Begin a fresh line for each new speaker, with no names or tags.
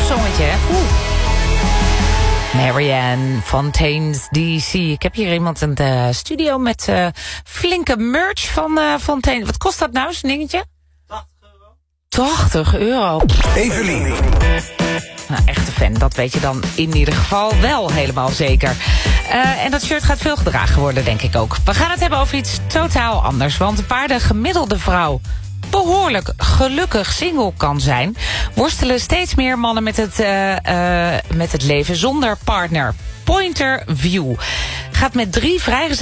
popzongetje, hè? Marianne Fontaine's DC. Ik heb hier iemand in de studio met flinke merch van Fontaine. Wat kost dat nou, zo'n dingetje? €80.
Evelien.
Nou, echte fan, dat weet je dan in ieder geval wel helemaal zeker. En dat shirt gaat veel gedragen worden, denk ik ook. We gaan het hebben over iets totaal anders. Want waar de gemiddelde vrouw behoorlijk gelukkig single kan zijn, worstelen steeds meer mannen met het leven zonder partner. Pointer View gaat met 3 vrijgezelle